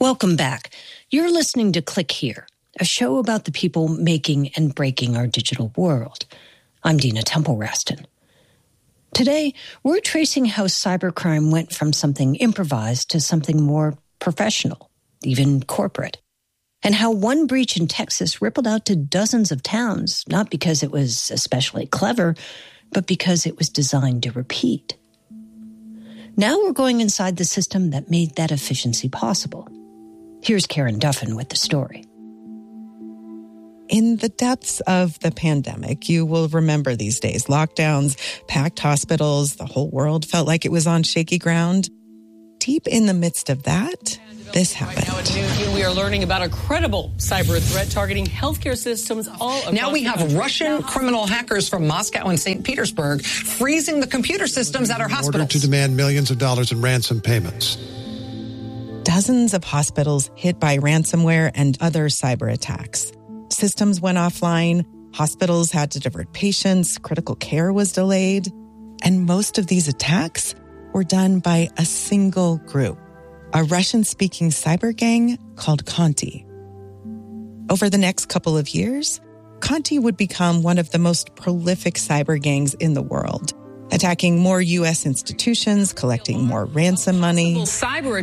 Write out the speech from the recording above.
Welcome back. You're listening to Click Here, a show about the people making and breaking our digital world. I'm Dina Temple-Raston. Today, we're tracing how cybercrime went from something improvised to something more professional, even corporate, and how one breach in Texas rippled out to dozens of towns, not because it was especially clever, but because it was designed to repeat. Now we're going inside the system that made that efficiency possible. Here's Karen Duffin with the story. In the depths of the pandemic, you will remember these days, lockdowns, packed hospitals, the whole world felt like it was on shaky ground. Deep in the midst of that, this happened. Right now at noon, we are learning about a credible cyber threat targeting healthcare systems all across. Now we have Russian criminal hackers from Moscow and St. Petersburg freezing the computer systems at our hospitals. In order to demand millions of dollars in ransom payments. Dozens of hospitals hit by ransomware and other cyber attacks. Systems went offline, hospitals had to divert patients, critical care was delayed, and most of these attacks were done by a single group, a Russian-speaking cyber gang called Conti. Over the next couple of years, Conti would become one of the most prolific cyber gangs in the world, attacking more U.S. institutions, collecting more ransom money. Cyber